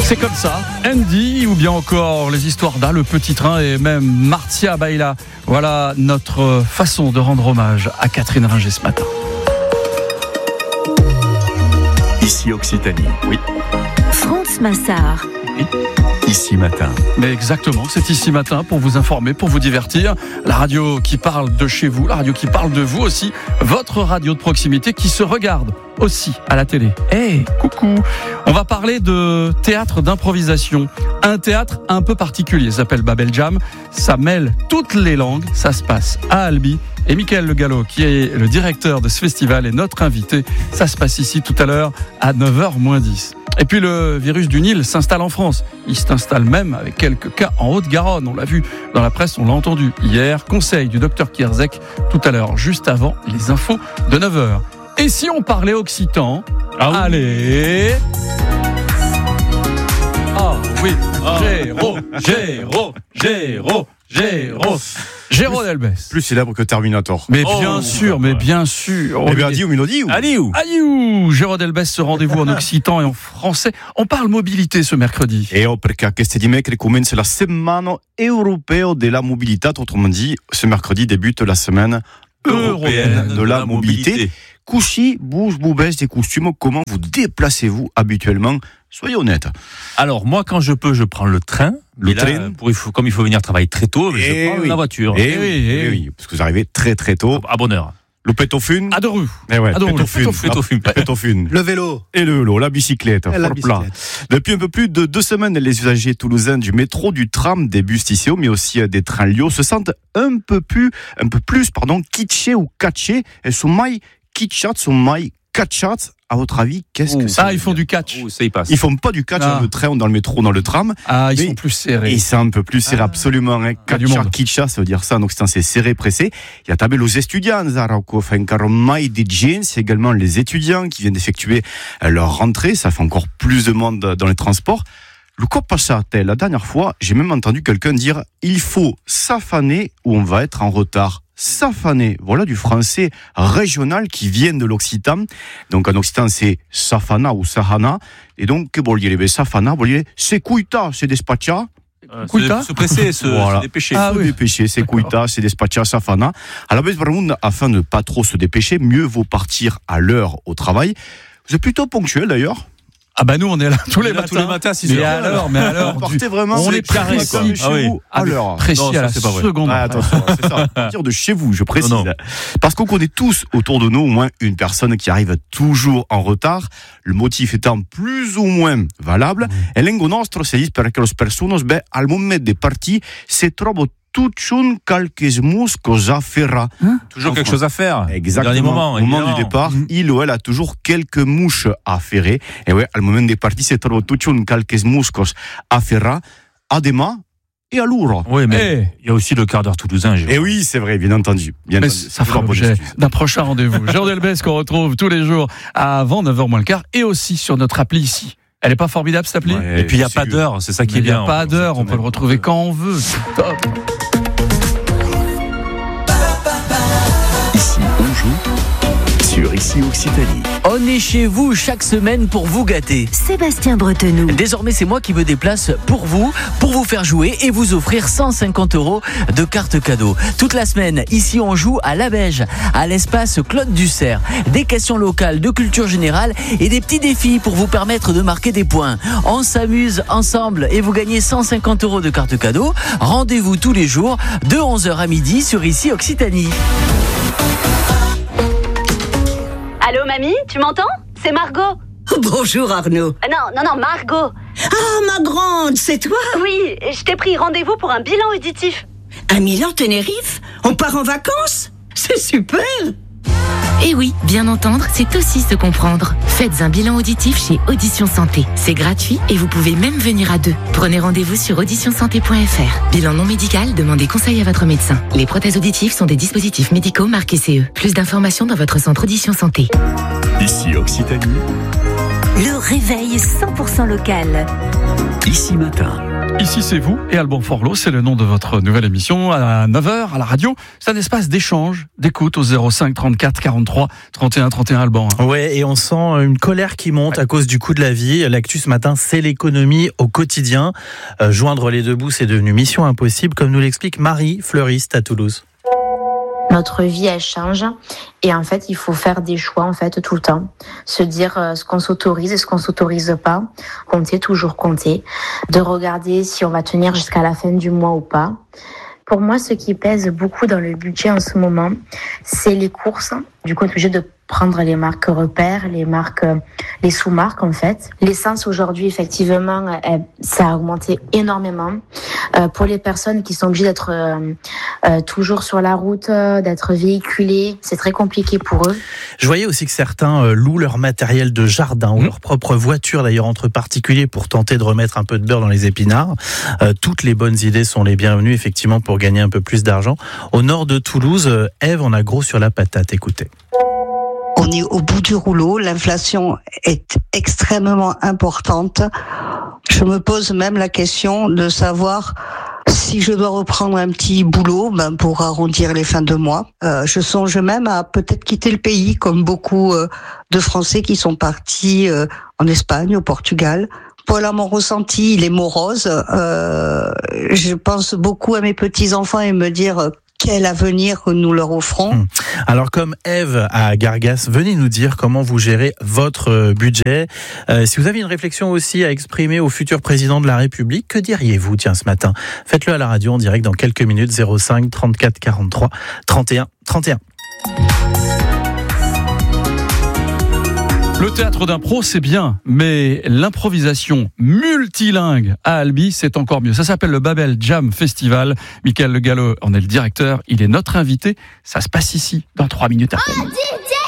C'est comme ça, Andy ou bien encore les histoires d'A, le petit train et même Martia Baila. Voilà notre façon de rendre hommage à Catherine Ringer ce matin. Ici Occitanie, oui. France Massard. Oui. Ici Matin. Mais exactement, c'est Ici Matin pour vous informer, pour vous divertir. La radio qui parle de chez vous, la radio qui parle de vous aussi. Votre radio de proximité qui se regarde aussi à la télé. Hey, coucou. On va parler de théâtre d'improvisation. Un théâtre un peu particulier, ça s'appelle Babel Jam. Ça mêle toutes les langues. Ça se passe à Albi. Et Mickaël Le Gallo, qui est le directeur de ce festival, est notre invité. Ça se passe ici tout à l'heure à 9h-10. Et puis le virus du Nil s'installe en France. Il s'installe même avec quelques cas en Haute-Garonne. On l'a vu dans la presse, on l'a entendu hier. Conseil du docteur Kierzek tout à l'heure, juste avant les infos de 9h. Et si on parlait occitan? Allez. Ah oui, Géraud Delbès. Plus célèbre que Terminator. Mais bien sûr. Eh bien, adieu, Minodi. Adieu, Géraud Delbès, ce rendez-vous en occitan et en français. On parle mobilité ce mercredi. Perché questo dimecres commence la Settimana Europea della Mobilità. Autrement dit, ce mercredi débute la semaine européenne de la mobilité. Couchy, bouge, boubèche des costumes. Comment vous déplacez-vous habituellement? Soyez honnête. Alors, moi, quand je peux, je prends le train. Comme il faut venir travailler très tôt, je prends la voiture. Oui, parce que vous arrivez très très tôt. À bonne heure. Le pétofune. À deux rues. Pétofune. Le vélo. Et le vélo, la bicyclette. Depuis un peu plus de 2 semaines, les usagers toulousains du métro, du tram, des bus Tisséo, mais aussi des trains Lio se sentent un peu plus, kitschés ou catchés. Et sont mai kitschat, sont mai catchat. À votre avis, qu'est-ce que c'est? Ils font du catch. Ça y passe. Ils font pas du catch dans le train, dans le métro, dans le tram. Ils sont plus serrés. Ils sont un peu plus serrés, absolument. Catcha, kitcha, ça veut dire ça. Donc, c'est serré, pressé. Il y a tabé les étudiants, c'est également les étudiants qui viennent d'effectuer leur rentrée. Ça fait encore plus de monde dans les transports. Le quoi passe-t-il? La dernière fois, j'ai même entendu quelqu'un dire il faut s'affaner ou on va être en retard. S'affaner, voilà du français régional qui vient de l'occitan. Donc en occitan, c'est safana ou sahana. Et donc, safana, c'est kuita, c'est despacha. Se presser, se dépêcher. Se dépêcher, c'est kuita, c'est despacha, safana. À la base, afin de ne pas trop se dépêcher, mieux vaut partir à l'heure au travail. Vous êtes plutôt ponctuel d'ailleurs. Nous on est là tous les matins, 6 heures. Mais à l'heure, on est carré comme chez vous à l'heure. Précis à la seconde. Attention, c'est ça. À partir de chez vous, je précise. Non. Parce qu'on connaît tous autour de nous au moins une personne qui arrive toujours en retard. Le motif étant plus ou moins valable. Et l'engo nostro si dice perché le personas al momento de parti se trovo toujours quelque chose à faire. Toujours quelque chose à faire. Exactement. Au moment du départ, il ou elle a toujours quelques mouches à ferrer. Et ouais, au moment des parties, c'est toujours quelques mouches à faire. Adema et à Lourdes. Oui, mais il y a aussi le quart d'heure toulousain. Et oui, c'est vrai, bien entendu. Ça fera l'objet d'un prochain rendez-vous. Géraud Delbès qu'on retrouve tous les jours avant 9h moins le quart et aussi sur notre appli ici. Elle est pas formidable cette appli? Et puis il n'y a pas d'heure, c'est ça qui est bien. Il n'y a pas d'heure, on peut le retrouver quand on veut. C'est top. Ici, on joue sur Ici Occitanie. On est chez vous chaque semaine pour vous gâter. Sébastien Bretenoux. Désormais, c'est moi qui me déplace pour vous faire jouer et vous offrir 150 € de cartes cadeaux. Toute la semaine, ici on joue à La Beige, à l'espace Claude Dussert. Des questions locales, de culture générale et des petits défis pour vous permettre de marquer des points. On s'amuse ensemble et vous gagnez 150 € de cartes cadeaux. Rendez-vous tous les jours de 11h à midi sur Ici Occitanie. Allô, mamie, tu m'entends? C'est Margot. Bonjour Arnaud. Non, Margot. Ah, ma grande, c'est toi? Oui, je t'ai pris rendez-vous pour un bilan auditif. À Milan-Tenerife? On part en vacances? C'est super! Et oui, bien entendre, c'est aussi se comprendre. Faites un bilan auditif chez Audition Santé. C'est gratuit et vous pouvez même venir à 2. Prenez rendez-vous sur auditionsanté.fr. Bilan non médical, demandez conseil à votre médecin. Les prothèses auditives sont des dispositifs médicaux marqués CE. Plus d'informations dans votre centre Audition Santé. Ici Occitanie. Le réveil 100% local. Ici Matin. Ici c'est vous et Alban Forlot, c'est le nom de votre nouvelle émission à 9h à la radio. C'est un espace d'échange, d'écoute au 05 34 43 31 31 Alban. Ouais, et on sent une colère qui monte à cause du coût de la vie. L'actu ce matin, c'est l'économie au quotidien. Joindre les deux bouts, c'est devenu mission impossible, comme nous l'explique Marie, fleuriste à Toulouse. Notre vie, elle change. Et en fait, il faut faire des choix, en fait, tout le temps. Se dire ce qu'on s'autorise et ce qu'on s'autorise pas. Compter, toujours compter. De regarder si on va tenir jusqu'à la fin du mois ou pas. Pour moi, ce qui pèse beaucoup dans le budget en ce moment, c'est les courses. Du coup, on est obligé de prendre les marques repères, les sous-marques en fait. L'essence aujourd'hui, effectivement, ça a augmenté énormément. Pour les personnes qui sont obligées d'être toujours sur la route, d'être véhiculées, c'est très compliqué pour eux. Je voyais aussi que certains louent leur matériel de jardin ou leur propre voiture d'ailleurs entre particuliers pour tenter de remettre un peu de beurre dans les épinards. Toutes les bonnes idées sont les bienvenues effectivement pour gagner un peu plus d'argent. Au nord de Toulouse, Ève en a gros sur la patate, écoutez. On est au bout du rouleau, l'inflation est extrêmement importante. Je me pose même la question de savoir si je dois reprendre un petit boulot pour arrondir les fins de mois. Je songe même à peut-être quitter le pays, comme beaucoup de Français qui sont partis en Espagne, au Portugal. Voilà mon ressenti, il est morose. Je pense beaucoup à mes petits-enfants et me dire quel avenir nous leur offrons. Alors comme Ève à Gargas, venez nous dire comment vous gérez votre budget. Si vous avez une réflexion aussi à exprimer au futur président de la République, que diriez-vous ce matin? Faites-le à la radio en direct dans quelques minutes, 05 34 43 31 31. Le théâtre d'impro, c'est bien, mais l'improvisation multilingue à Albi, c'est encore mieux. Ça s'appelle le Babel Jam Festival. Michael Le Gallo en est le directeur. Il est notre invité. Ça se passe ici, dans 3 minutes à peine.